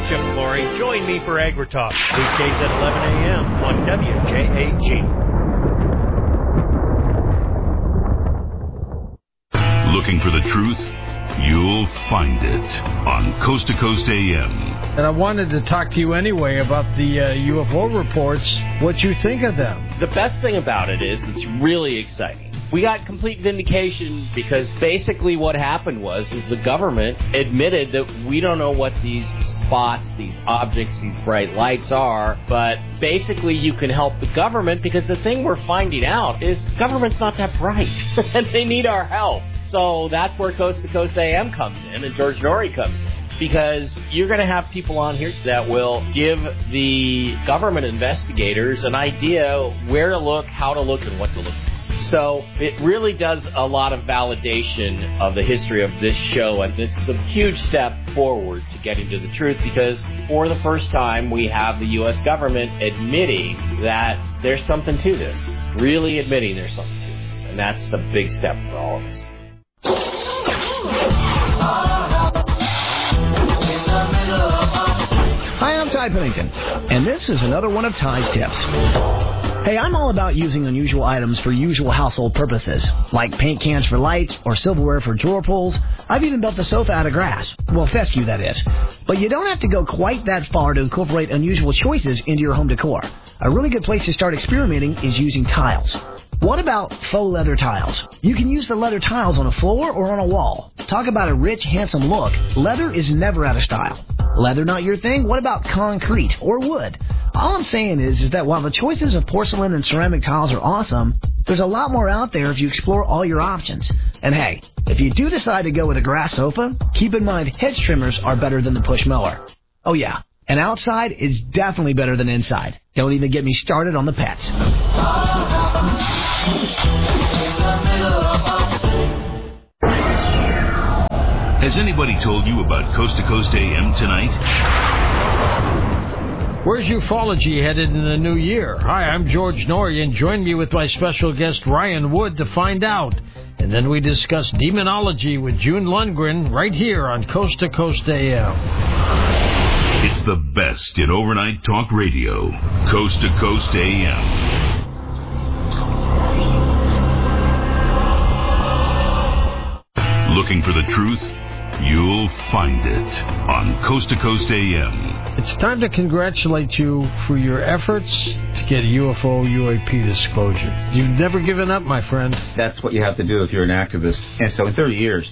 Jim Laurie. Join me for AgriTalk, weekdays at 11 a.m. on WJAG. Looking for the truth? You'll find it on Coast to Coast AM. And I wanted to talk to you anyway about the UFO reports, what you think of them. The best thing about it is it's really exciting. We got complete vindication because basically what happened was the government admitted that we don't know what these spots, these objects, these bright lights are, but basically you can help the government because the thing we're finding out is the government's not that bright and they need our help. So that's where Coast to Coast AM comes in and George Noory comes in. Because you're going to have people on here that will give the government investigators an idea where to look, how to look, and what to look for. So it really does a lot of validation of the history of this show, and this is a huge step forward to getting to the truth because for the first time we have the U.S. government admitting that there's something to this, really admitting there's something to this, and that's a big step for all of us. Hi, I'm Ty Pennington, and this is another one of Ty's tips. Hey, I'm all about using unusual items for usual household purposes, like paint cans for lights or silverware for drawer pulls. I've even built a sofa out of grass. Well, fescue, that is. But you don't have to go quite that far to incorporate unusual choices into your home decor. A really good place to start experimenting is using tiles. What about faux leather tiles? You can use the leather tiles on a floor or on a wall. Talk about a rich, handsome look. Leather is never out of style. Leather not your thing? What about concrete or wood? All I'm saying is that while the choices of porcelain and ceramic tiles are awesome, there's a lot more out there if you explore all your options. And hey, if you do decide to go with a grass sofa, keep in mind hedge trimmers are better than the push mower. Oh yeah, and outside is definitely better than inside. Don't even get me started on the pets. Has anybody told you about Coast to Coast AM tonight? Where's ufology headed in the new year? Hi, I'm George Noory, and join me with my special guest Ryan Wood to find out. And then we discuss demonology with June Lundgren right here on Coast to Coast AM. It's the best in overnight talk radio. Coast to Coast AM. Looking for the truth? You'll find it on Coast to Coast AM. It's time to congratulate you for your efforts to get UFO UAP disclosure. You've never given up, my friend. That's what you have to do if you're an activist. And so in 30 years,